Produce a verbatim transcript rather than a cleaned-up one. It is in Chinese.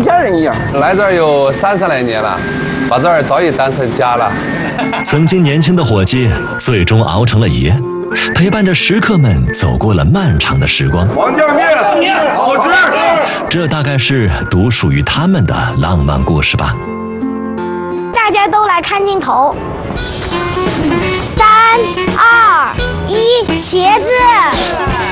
家人一样。 来这儿有三十来年了，把这儿早已当成家了。 曾经年轻的伙计，最终熬成了爷，陪伴着食客们走过了漫长的时光。 黄酱面好吃， 这大概是独属于他们的浪漫故事吧。 大家都来看镜头，三二一，茄子。